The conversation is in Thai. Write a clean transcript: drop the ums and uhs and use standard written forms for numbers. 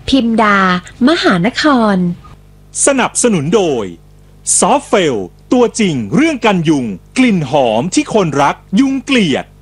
พิมดา มหานครสนับสนุนโดยซอฟเฟลตัวจริงเรื่องกันยุงกลิ่นหอมที่คนรักยุงเกลียด